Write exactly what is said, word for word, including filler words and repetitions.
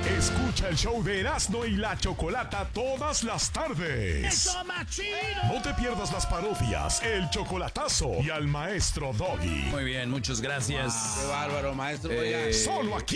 Escucha el show de Erasmo y la Chocolata todas las tardes. ¡Eso, machino! No te pierdas las parodias, el chocolatazo y al maestro Doggy. Muy bien, muchas gracias. Qué bárbaro, maestro. Eh, Oiga. Solo aquí